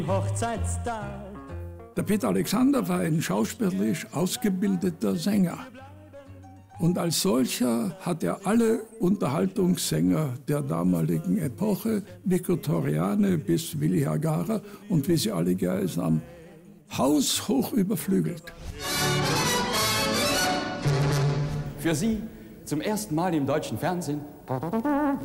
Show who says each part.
Speaker 1: Hochzeitstag.
Speaker 2: Der Peter Alexander war ein schauspielerisch ausgebildeter Sänger. Und als solcher hat er alle Unterhaltungssänger der damaligen Epoche, Viktoriane bis Willi Hagara und wie sie alle geheißen haben, haushoch überflügelt.
Speaker 3: Für Sie zum ersten Mal im deutschen Fernsehen